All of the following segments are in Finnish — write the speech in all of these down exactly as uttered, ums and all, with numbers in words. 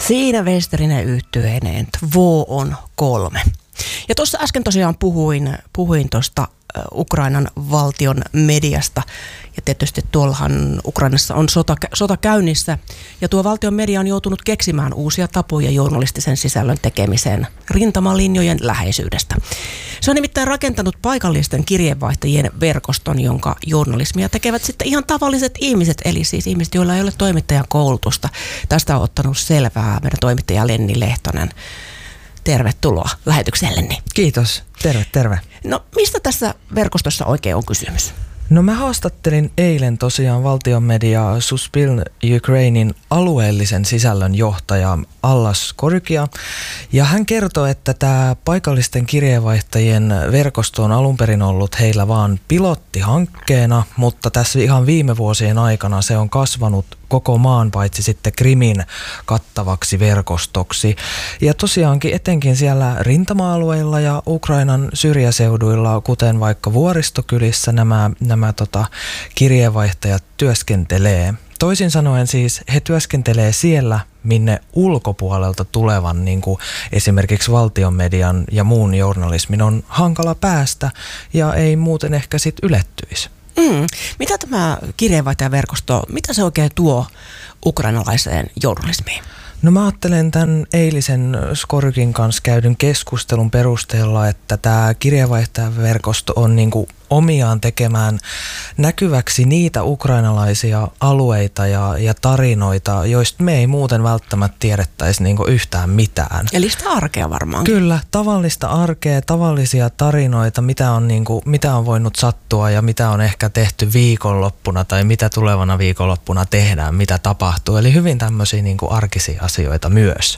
Siinä Westerinen yhtyeineen Två on kolme. Ja tuossa äsken tosiaan puhuin, puhuin tuosta Ukrainan valtion mediasta. Ja tietysti tuollahan Ukrainassa on sota, sota käynnissä. Ja tuo valtion media on joutunut keksimään uusia tapoja journalistisen sisällön tekemiseen rintamalinjojen läheisyydestä. Se on nimittäin rakentanut paikallisten kirjeenvaihtajien verkoston, jonka journalismia tekevät sitten ihan tavalliset ihmiset, eli siis ihmiset, joilla ei ole toimittajan koulutusta. Tästä on ottanut selvää meidän toimittaja Lenni Lehtonen. Tervetuloa lähetykselleni. Kiitos. Terve, terve. No mistä tässä verkostossa oikein on kysymys? No mä haastattelin eilen tosiaan valtion media Suspil Ukrainin alueellisen sisällön johtaja Allas Korkia. Ja hän kertoi, että tämä paikallisten kirjeenvaihtajien verkosto on alun perin ollut heillä vaan pilottihankkeena, mutta tässä ihan viime vuosien aikana se on kasvanut koko maan paitsi sitten Krimin kattavaksi verkostoksi. Ja tosiaankin etenkin siellä rintama-alueilla ja Ukrainan syrjäseuduilla, kuten vaikka vuoristokylissä, nämä, nämä tota, kirjeenvaihtajat työskentelee. Toisin sanoen siis he työskentelee siellä, minne ulkopuolelta tulevan niin kuin esimerkiksi valtion median ja muun journalismin on hankala päästä ja ei muuten ehkä sitten ylettyisi. Mm. Mitä tämä kirjeenvaihtajaverkosto, mitä se oikein tuo ukrainalaiseen journalismiin? No mä ajattelen tämän eilisen Skorkin kanssa käydyn keskustelun perusteella, että tämä kirjeenvaihtajaverkosto on niin kuin omiaan tekemään näkyväksi niitä ukrainalaisia alueita ja, ja tarinoita, joista me ei muuten välttämättä tiedettäisi niin kuin yhtään mitään. Eli sitä arkea varmaan. Kyllä, tavallista arkea, tavallisia tarinoita, mitä on, niin kuin, mitä on voinut sattua ja mitä on ehkä tehty viikonloppuna tai mitä tulevana viikonloppuna tehdään, mitä tapahtuu. Eli hyvin tämmöisiä niin kuin arkisia asioita myös.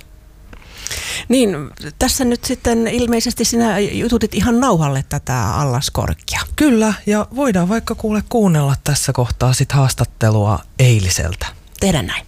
Niin, tässä nyt sitten ilmeisesti sinä jututit ihan nauhalle tätä Allas Korkia. Kyllä, ja voidaan vaikka kuule kuunnella tässä kohtaa sit haastattelua eiliseltä. Tehdään näin.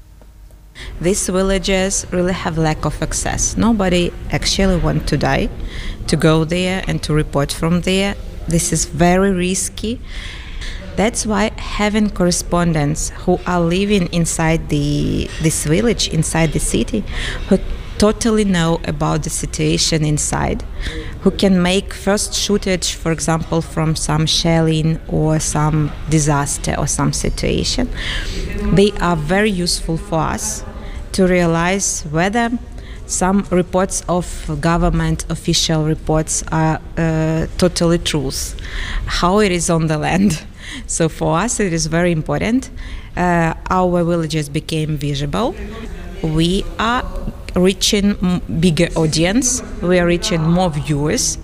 These villages really have lack of access. Nobody actually want to die, to go there and to report from there. This is very risky. That's why having correspondents who are living inside the this village, inside the city, who totally know about the situation inside, who can make first shootage, for example, from some shelling or some disaster or some situation. They are very useful for us to realize whether some reports of government official reports are uh, totally truth, how it is on the land. So for us it is very important. Uh, our villages became visible. We are reaching bigger audience. We are reaching more viewers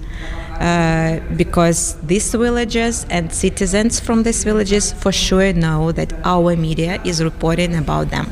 uh, because these villages and citizens from these villages for sure know that our media is reporting about them.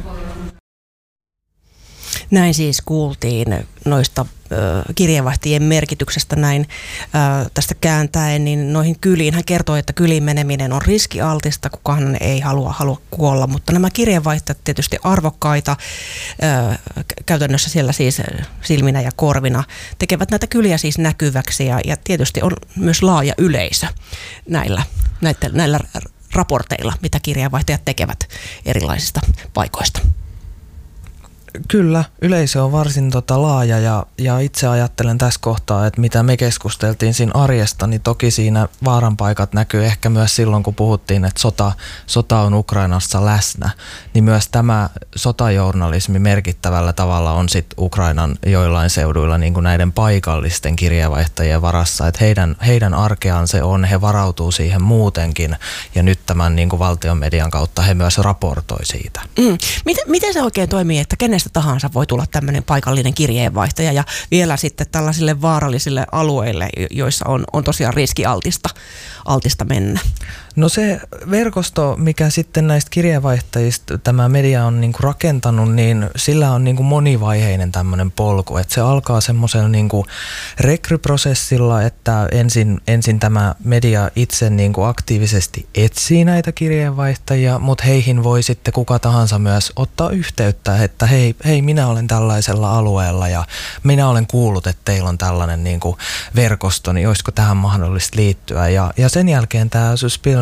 Näin siis kuultiin noista ö, kirjeenvaihtajien merkityksestä näin ö, tästä kääntäen, niin noihin kyliin. Hän kertoi, että kyliin meneminen on riskialtista, kukaan ei halua, halua kuolla, mutta nämä kirjeenvaihtajat tietysti arvokkaita, ö, käytännössä siellä siis silminä ja korvina, tekevät näitä kyliä siis näkyväksi ja, ja tietysti on myös laaja yleisö näillä, näitä, näillä raporteilla, mitä kirjeenvaihtajat tekevät erilaisista paikoista. Kyllä, yleisö on varsin tota laaja ja, ja itse ajattelen tässä kohtaa, että mitä me keskusteltiin siinä arjesta, niin toki siinä vaaranpaikat näkyy ehkä myös silloin, kun puhuttiin, että sota, sota on Ukrainassa läsnä, niin myös tämä sotajournalismi merkittävällä tavalla on sitten Ukrainan joillain seuduilla niin kuin näiden paikallisten kirjeenvaihtajien varassa, että heidän, heidän arkeaan se on, he varautuu siihen muutenkin ja nyt tämän niin kuin valtion median kautta he myös raportoi siitä. Mm. Miten, miten se oikein toimii, että kenestä tahansa voi tulla tämmöinen paikallinen kirjeenvaihtaja ja vielä sitten tällaisille vaarallisille alueille, joissa on, on tosiaan riskialtista altista mennä? No se verkosto, mikä sitten näistä kirjeenvaihtajista tämä media on niinku rakentanut, niin sillä on niinku monivaiheinen tämmöinen polku. Että se alkaa semmoisella niinku rekryprosessilla, että ensin, ensin tämä media itse niinku aktiivisesti etsii näitä kirjeenvaihtajia, mutta heihin voi sitten kuka tahansa myös ottaa yhteyttä, että hei, hei minä olen tällaisella alueella ja minä olen kuullut, että teillä on tällainen niinku verkosto, niin olisiko tähän mahdollista liittyä. Ja, ja sen jälkeen tämä Suspil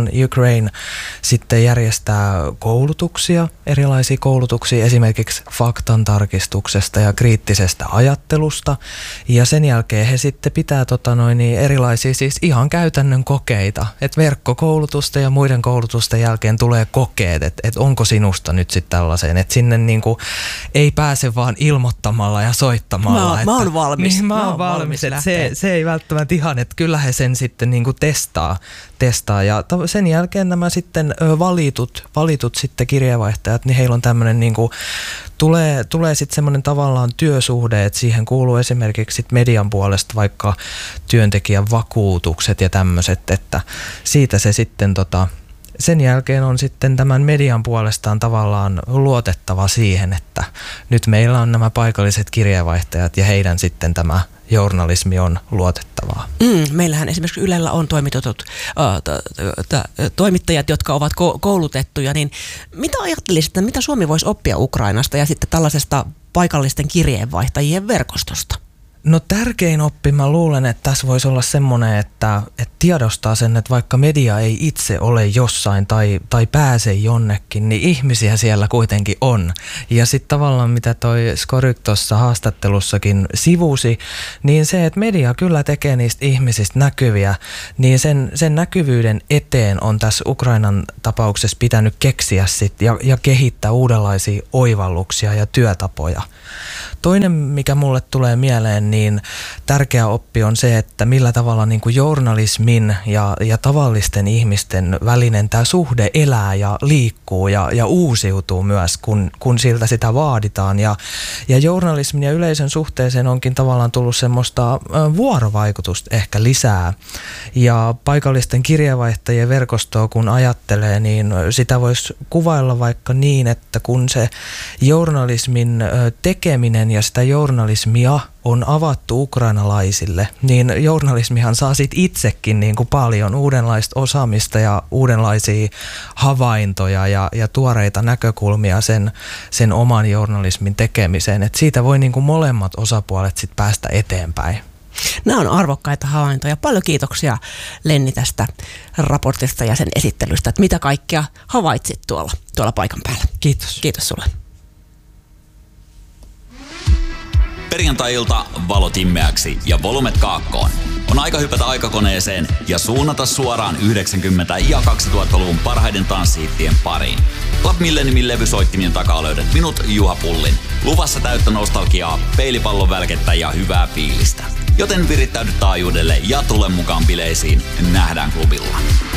Ukraine sitten järjestää koulutuksia, erilaisia koulutuksia esimerkiksi faktan tarkistuksesta ja kriittisestä ajattelusta. Ja sen jälkeen he sitten pitää tota noin, erilaisia siis ihan käytännön kokeita. Että verkkokoulutusta ja muiden koulutusten jälkeen tulee kokeet, että et onko sinusta nyt sitten tällaiseen. Että sinne niinku ei pääse vaan ilmoittamalla ja soittamalla. Mä, että, mä oon valmis. Niin, mä oon valmis. valmis se, se ei välttämättä ihan, että kyllä he sen sitten niinku testaa, testaa. Ja sen jälkeen nämä sitten valitut, valitut sitten kirjeenvaihtajat, niin heillä on tämmöinen niinku, tulee, tulee sitten semmoinen tavallaan työsuhde, että siihen kuuluu esimerkiksi sit median puolesta vaikka työntekijän vakuutukset ja tämmöiset, että siitä se sitten tota, sen jälkeen on sitten tämän median puolestaan tavallaan luotettava siihen, että nyt meillä on nämä paikalliset kirjeenvaihtajat ja heidän sitten tämä journalismi on luotettavaa. Mm, meillähän esimerkiksi Ylellä on toimitetut äh, t- t- toimittajat, jotka ovat ko- koulutettuja, niin mitä ajattelisit, että mitä Suomi voisi oppia Ukrainasta ja sitten tällaisesta paikallisten kirjeenvaihtajien verkostosta? No tärkein oppi, mä luulen, että tässä voisi olla semmoinen, että, että tiedostaa sen, että vaikka media ei itse ole jossain tai, tai pääse jonnekin, niin ihmisiä siellä kuitenkin on. Ja sitten tavallaan mitä toi Skoryk tuossa haastattelussakin sivusi, niin se, että media kyllä tekee niistä ihmisistä näkyviä, niin sen, sen näkyvyyden eteen on tässä Ukrainan tapauksessa pitänyt keksiä sit ja, ja kehittää uudenlaisia oivalluksia ja työtapoja. Toinen, mikä mulle tulee mieleen, niin tärkeä oppi on se, että millä tavalla niin kuin journalismin ja, ja tavallisten ihmisten välinen tämä suhde elää ja liikkuu ja, ja uusiutuu myös, kun, kun siltä sitä vaaditaan. Ja, ja journalismin ja yleisön suhteeseen onkin tavallaan tullut semmoista vuorovaikutusta ehkä lisää. Ja paikallisten kirjeenvaihtajien verkostoa kun ajattelee, niin sitä voisi kuvailla vaikka niin, että kun se journalismin tekeminen ja sitä journalismia on avattu ukrainalaisille, niin journalismihan saa sit itsekin niin kuin paljon uudenlaista osaamista ja uudenlaisia havaintoja ja, ja tuoreita näkökulmia sen, sen oman journalismin tekemiseen. Et siitä voi niin kuin molemmat osapuolet sit päästä eteenpäin. Nämä on arvokkaita havaintoja. Paljon kiitoksia Lenni tästä raportista ja sen esittelystä, että mitä kaikkea havaitsit tuolla, tuolla paikan päällä. Kiitos. Kiitos sulle. Perjantai-ilta valot immeäksi ja volumet kaakkoon. On aika hypätä aikakoneeseen ja suunnata suoraan yhdeksänkymmentä- ja kaksituhattaluvun parhaiden tanssihittien pariin. Club Milleniumin levysoittimien takaa löydät minut, Juha Pullin. Luvassa täyttä nostalgiaa, peilipallon välkettä ja hyvää fiilistä. Joten virittäydy taajuudelle ja tule mukaan bileisiin. Nähdään klubilla.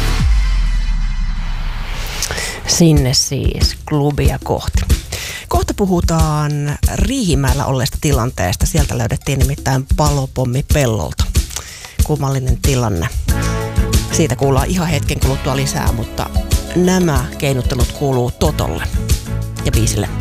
Sinne siis klubia kohti. Kohta puhutaan Riihimäellä olleesta tilanteesta. Sieltä löydettiin nimittäin palopommi pellolta. Kummallinen tilanne. Siitä kuullaan ihan hetken kuluttua lisää, mutta nämä keinuttelut kuuluu Totolle ja biisille